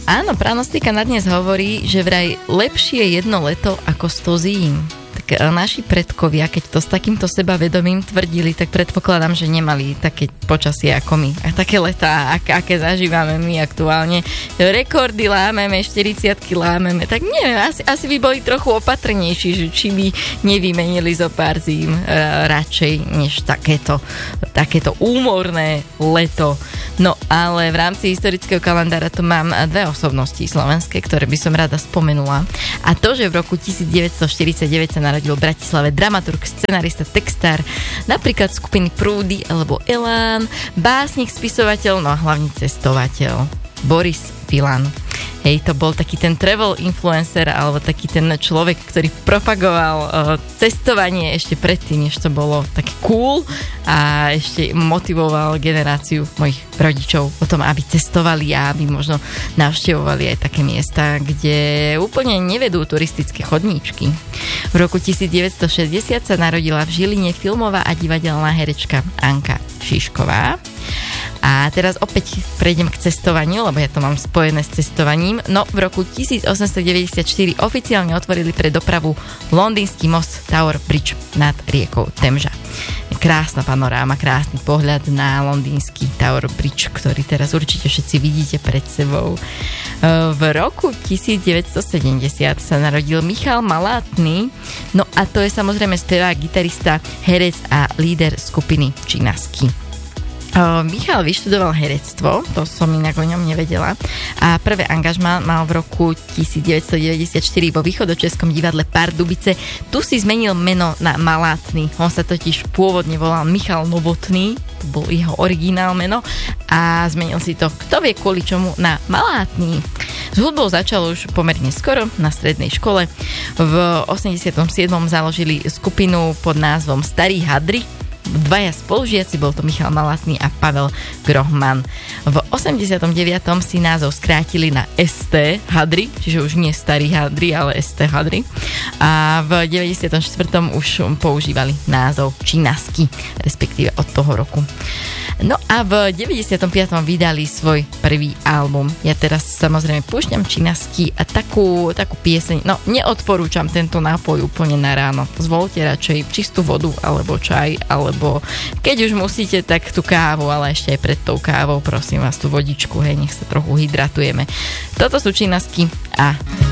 Áno, pranostika na dnes hovorí, že vraj lepšie jedno leto ako 100 zím. Tak naši predkovia, keď to s takýmto sebavedomím tvrdili, tak predpokladám, že nemali také počasie ako my. A také letá, aké zažívame my aktuálne. Rekordy lámeme, 40-ky lámeme. Tak neviem, asi by boli trochu opatrnejší, že či by nevymenili zo pár zím radšej, než takéto úmorné leto. No ale v rámci historického kalendára tu mám dve osobnosti slovenské, ktoré by som rada spomenula. A to, že v roku 1949 sa narodil v Bratislave dramaturg, scenarista, textár, napríklad skupiny Prúdy alebo Elán, básnik, spisovateľ, no a hlavne cestovateľ Boris Filan. Hej, to bol taký ten travel influencer, alebo taký ten človek, ktorý propagoval cestovanie ešte predtým, než to bolo také cool, a ešte motivoval generáciu mojich rodičov o tom, aby cestovali a aby možno navštevovali aj také miesta, kde úplne nevedú turistické chodníčky. V roku 1960 sa narodila v Žiline filmová a divadelná herečka Anka Šišková. A teraz opäť prejdem k cestovaniu, lebo ja to mám spojené s cestovaním. No, v roku 1894 oficiálne otvorili pre dopravu londýnsky most Tower Bridge nad riekou Temža. Krásna panoráma, krásny pohľad na londýnsky Tower Bridge, ktorý teraz určite všetci vidíte pred sebou. V roku 1970 sa narodil Michal Malátny, no a to je samozrejme spevák, gitarista, herec a líder skupiny Činasky. Michal vyštudoval herectvo, to som inak o ňom nevedela, a prvé angažmá mal v roku 1994 vo východočeskom divadle Pardubice. Tu si zmenil meno na Malátny, on sa totiž pôvodne volal Michal Novotný, to bol jeho originál meno, a zmenil si to, kto vie kvôli čomu, na Malátny. S hudbou začal už pomerne skoro na strednej škole. V 87. založili skupinu pod názvom Starí hadry. Dvaja spolužiaci, bol to Michal Malátny a Pavel Grohman. V 89. si názov skrátili na ST Hadry, čiže už nie Starí hadry, ale ST Hadry. A v 94. už používali názov Činasky, respektíve od toho roku. No a v 95. vydali svoj prvý album. Ja teraz samozrejme púšťam Činasky a takú pieseň, no neodporúčam tento nápoj úplne na ráno. Zvolte radšej čistú vodu, alebo čaj, alebo keď už musíte, tak tú kávu, ale ešte aj pred tou kávou, prosím vás, tú vodičku, hej, nech sa trochu hydratujeme. Toto sú Činasky a